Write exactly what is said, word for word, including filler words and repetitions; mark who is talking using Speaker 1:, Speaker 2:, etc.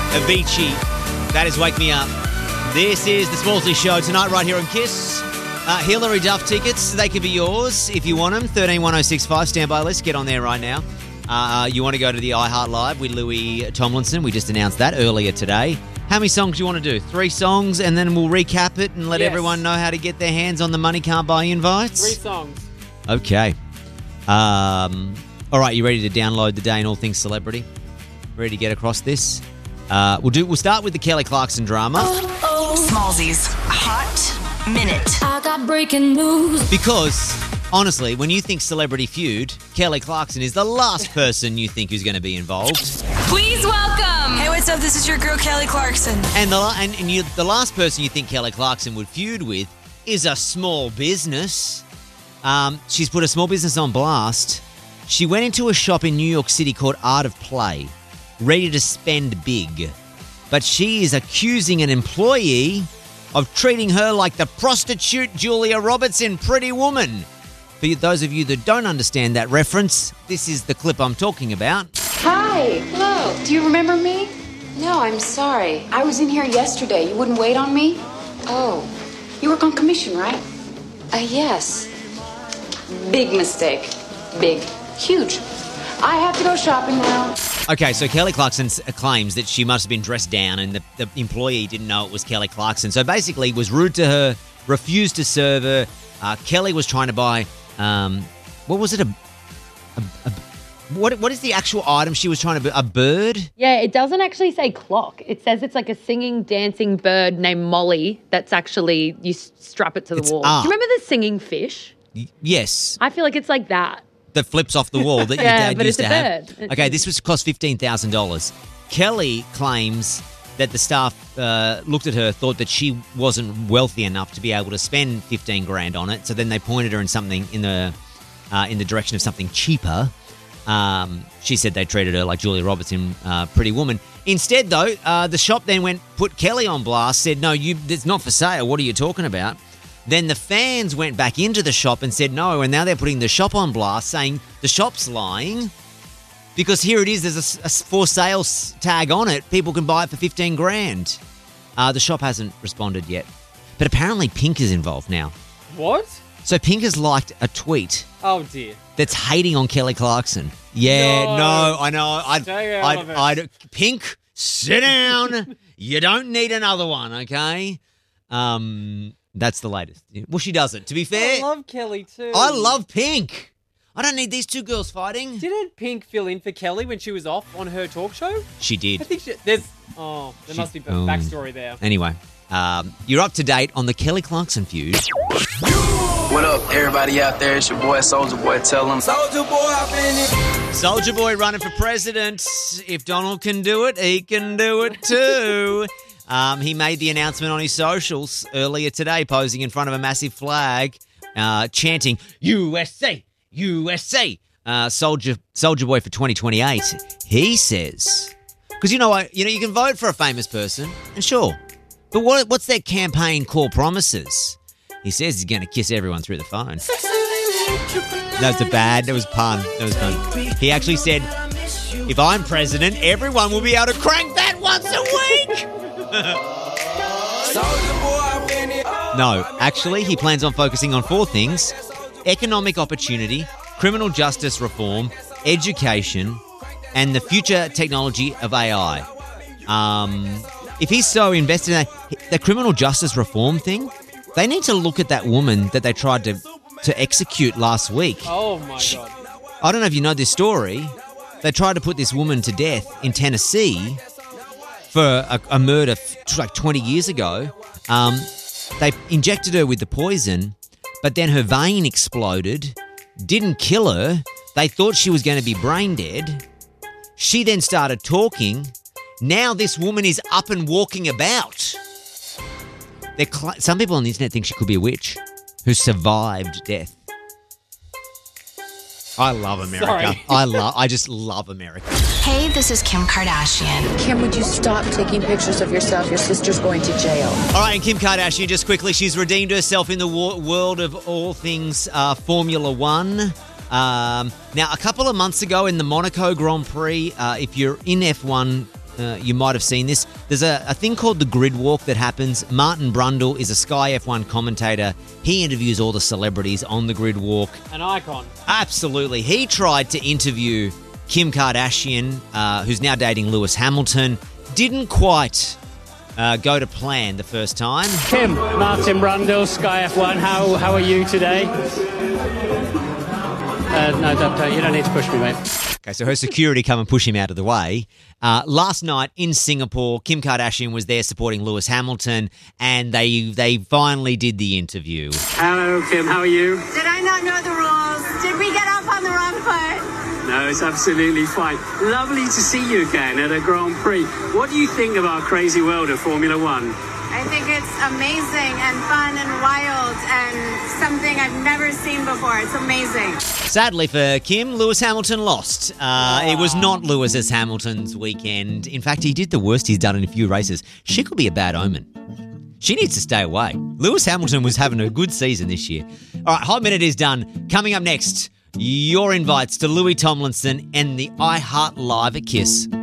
Speaker 1: Avicii. That is Wake Me Up. This is the Smallsy Show tonight right here on Kiss. Uh, Hilary Duff tickets, they could be yours if you want them. thirteen one oh six five, stand by, let's get on there right now. Uh, you want to go to the iHeart Live with Louis Tomlinson. We just announced that earlier today. How many songs do you want to do? Three songs, and then we'll recap it and let
Speaker 2: yes.
Speaker 1: everyone know how to get their hands on the Money Can't Buy invites?
Speaker 2: Three songs. Okay.
Speaker 1: Um, all right, you ready to download the Day in All Things Celebrity? Ready to get across this? Uh, we'll do. We'll start with the Kelly Clarkson drama.
Speaker 3: Oh, oh. Smallsy's Hot Minute.
Speaker 4: I got breaking news.
Speaker 1: Because, honestly, when you think Celebrity Feud, Kelly Clarkson is the last person you think who's going to be involved.
Speaker 3: Please welcome. Hey, what's up? This is your girl, Kelly Clarkson.
Speaker 1: And the and, and you, the last person you think Kelly Clarkson would feud with is a small business. Um, she's put a small business on blast. She went into a shop in New York City called Art of Play, ready to spend big. But she is accusing an employee of treating her like the prostitute Julia Roberts in Pretty Woman. For those of you that don't understand that reference, this is the clip I'm talking about.
Speaker 5: Hi. Hello. Do you remember me? No, I'm sorry. I was in here yesterday. You wouldn't wait on me? Oh. You work on commission, right? Uh, yes. Big mistake. Big. Huge. I have to go shopping now.
Speaker 1: Okay, so Kelly Clarkson claims that she must have been dressed down and the, the employee didn't know it was Kelly Clarkson. So basically was rude to her, refused to serve her. Uh, Kelly was trying to buy, um, what was it, a, a, a what what is the actual item she was trying to buy? A bird?
Speaker 6: Yeah, it doesn't actually say clock. It says it's like a singing, dancing bird named Molly that's actually, you strap it to the
Speaker 1: It's
Speaker 6: wall.
Speaker 1: art.
Speaker 6: Do you remember the singing fish?
Speaker 1: Y- yes.
Speaker 6: I feel like it's like that.
Speaker 1: That flips off the wall that your
Speaker 6: Yeah,
Speaker 1: dad
Speaker 6: but
Speaker 1: used
Speaker 6: it's
Speaker 1: to
Speaker 6: a
Speaker 1: have.
Speaker 6: bird.
Speaker 1: Okay, this was cost fifteen thousand dollars. Kelly claims that the staff uh, looked at her, thought that she wasn't wealthy enough to be able to spend fifteen grand on it. So then they pointed her in something in the uh, in the direction of something cheaper. Um, she said they treated her like Julia Roberts in uh, Pretty Woman. Instead, though, uh, the shop then went put Kelly on blast. Said, "No, you, it's not for sale. What are you talking about?" Then the fans went back into the shop and said no, and now they're putting the shop on blast, saying the shop's lying because here it is, there's a, a for sale tag on it. People can buy it for fifteen grand. Uh, the shop hasn't responded yet. But apparently Pink is involved now.
Speaker 2: What?
Speaker 1: So Pink has liked a tweet
Speaker 2: Oh, dear.
Speaker 1: that's hating on Kelly Clarkson. Yeah, no,
Speaker 2: No.
Speaker 1: I know. I'd,
Speaker 2: Stay out
Speaker 1: I'd,
Speaker 2: of it.
Speaker 1: I'd, Pink, sit down. You don't need another one, okay? Um... That's the latest. Well, she doesn't. To be fair,
Speaker 2: I love Kelly too.
Speaker 1: I love Pink. I don't need these two girls fighting.
Speaker 2: Didn't Pink fill in for Kelly when she was off on her talk show?
Speaker 1: She
Speaker 2: I
Speaker 1: did.
Speaker 2: think she, there's... Oh, there
Speaker 1: She-
Speaker 2: must be a
Speaker 1: oh.
Speaker 2: backstory there.
Speaker 1: Anyway, um, you're up to date on the Kelly Clarkson feud.
Speaker 7: What up, everybody out there? It's your boy, Soldier Boy. Tell them. Soldier Boy, I've been it.
Speaker 1: Soldier Boy running for president. If Donald can do it, he can do it too. Um, he made the announcement on his socials earlier today, posing in front of a massive flag, uh, chanting U S A, U S A. Uh, Soldier Soldier Boy for twenty twenty-eight. He says, because you know what, you know you can vote for a famous person, and sure, but what what's their campaign core promises? He says he's going to kiss everyone through the phone. That was a bad. That was pun. That was pun. He actually said, if I'm president, everyone will be able to crank that once a week. No, actually, he plans on focusing on four things: economic opportunity, criminal justice reform, education, and the future technology of A I. Um, if he's so invested in that, the criminal justice reform thing, they need to look at that woman that they tried to, to execute last week.
Speaker 2: Oh, my
Speaker 1: She-
Speaker 2: God.
Speaker 1: I don't know if you know this story. They tried to put this woman to death in Tennessee for a, a murder f- like twenty years ago. Um, they injected her with the poison, but then her vein exploded, didn't kill her. They thought she was going to be brain dead. She then started talking. Now this woman is up and walking about. They're cl- Some people on the internet think she could be a witch who survived death. I love America.
Speaker 2: Sorry.
Speaker 1: I love. I just love America.
Speaker 3: Hey, this is Kim Kardashian.
Speaker 5: Kim, would you stop taking pictures of yourself? Your sister's going to jail.
Speaker 1: All right, and Kim Kardashian, just quickly, she's redeemed herself in the wo- world of all things uh, Formula One. Um, now, a couple of months ago in the Monaco Grand Prix, uh, if you're in F one Uh, you might have seen this. There's a, a thing called the grid walk that happens. Martin Brundle is a Sky F one commentator. He interviews all the celebrities on the grid walk.
Speaker 2: An icon.
Speaker 1: Absolutely. He tried to interview Kim Kardashian, uh, who's now dating Lewis Hamilton. Didn't quite uh, go to plan the first time.
Speaker 4: Kim, Martin Brundle, Sky F one, how, how are you today? Uh, no, don't, don't, you don't need to push me, mate.
Speaker 1: Okay, so her security come and push him out of the way. Uh, last night in Singapore, Kim Kardashian was there supporting Lewis Hamilton, and they they finally did the interview.
Speaker 4: Hello, Kim, how are you?
Speaker 8: Did I not know the rules? Did we get off on the wrong foot?
Speaker 4: No, it's absolutely fine. Lovely to see you again at a Grand Prix. What do you think of our crazy world of Formula One?
Speaker 8: I think it's amazing and fun and wild and something I've never seen before. It's amazing.
Speaker 1: Sadly for Kim, Lewis Hamilton lost. Uh, it was not Lewis's Hamilton's weekend. In fact, he did the worst he's done in a few races. She could be a bad omen. She needs to stay away. Lewis Hamilton was having a good season this year. All right, Hot Minute is done. Coming up next, your invites to Louis Tomlinson and the iHeart Live at Kiss.